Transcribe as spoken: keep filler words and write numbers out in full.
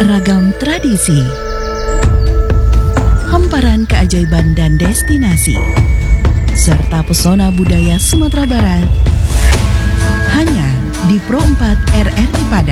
Ragam tradisi, hamparan keajaiban dan destinasi, serta pesona budaya Sumatera Barat, hanya di Pro empat R R I Padang.